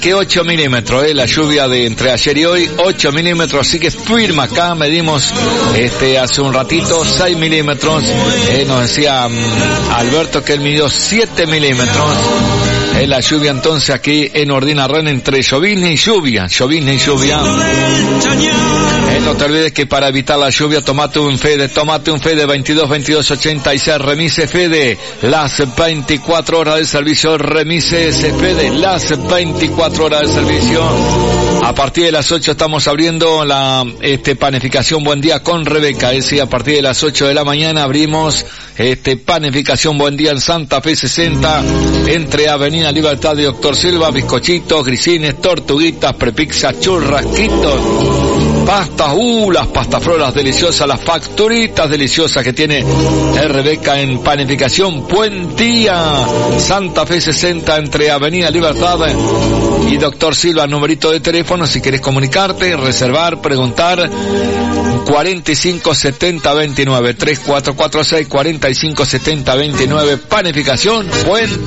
que 8 milímetros, la lluvia de entre ayer y hoy, 8 milímetros, así que firma acá, medimos hace un ratito 6 milímetros, nos decía Alberto que él midió 7 milímetros, la lluvia entonces aquí en Ordinarren entre llovizna y lluvia. No te olvides que para evitar la lluvia tomate un Fede 22 22 86 Remises Fede, las 24 horas de servicio. Remises Fede, las 24 horas de servicio. A partir de las 8 estamos abriendo la panificación Buen Día con Rebeca. A partir de las 8 de la mañana abrimos panificación Buen Día en Santa Fe 60 entre Avenida Libertad y Doctor Silva. Bizcochitos, grisines, tortuguitas, prepizza, churrasquitos, pastas, las pastafrolas deliciosas, las facturitas deliciosas que tiene Rebeca en panificación Buen Día, Santa Fe 60 entre Avenida Libertad y Doctor Silva. Numerito de teléfono si querés comunicarte, reservar, preguntar, 45 70 29 3446 45 70 29. Panificación Buen